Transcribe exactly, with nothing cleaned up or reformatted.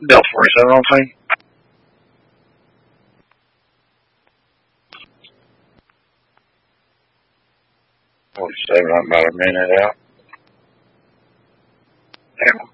Delta forty-seven on site. forty-seven, I'm about a minute out. Yeah.